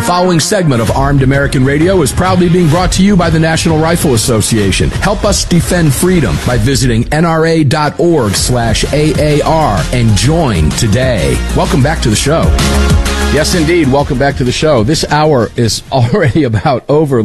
following segment of Armed American Radio is proudly being brought to you by the National Rifle Association. Help us defend freedom by visiting nra.org/AAR and join today. Welcome back to the show. Yes, indeed. Welcome back to the show. This hour is already about over.